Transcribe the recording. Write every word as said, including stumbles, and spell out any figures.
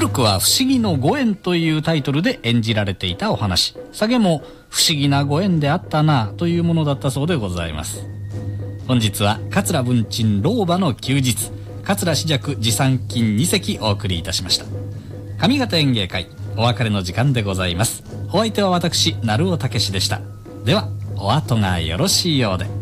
くは不思議のご縁というタイトルで演じられていたお話。下げも不思議なご縁であったなというものだったそうでございます。本日は桂文珍老婆の休日、桂枝雀持参金に席お送りいたしました。上方演芸会お別れの時間でございます。お相手は私鳴尾武史でした。ではお後がよろしいようで。